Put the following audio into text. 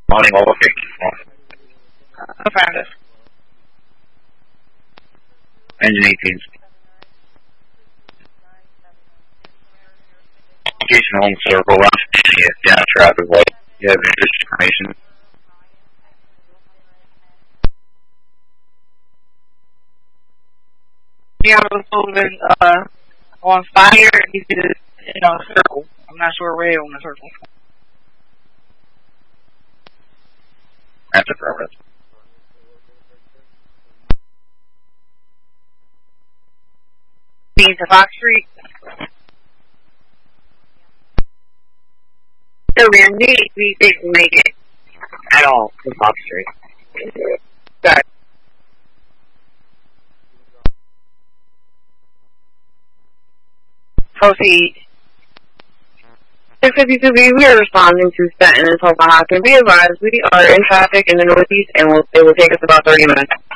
Morning overfit. Affirmative. Engine 18. Location home circle, round 50 is down traffic light. You have interest information. Yeah, I was holding on fire. He's in a circle. I'm not sure where on the circle. That's affirmative. To Fox Street. So Randy, we didn't make it at all to Fox Street. Sorry. Proceed. 652B, we are responding to Stanton and Tokahaken. Be advised, we are in traffic in the northeast and it will take us about 30 minutes.